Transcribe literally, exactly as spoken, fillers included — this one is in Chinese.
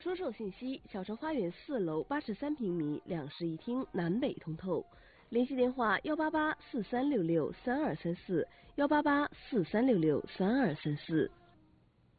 出售信息：小城花园四楼八十三平米，两室一厅，南北通透。联系电话：幺八八四三六六三二三四，幺八八四三六六三二三四。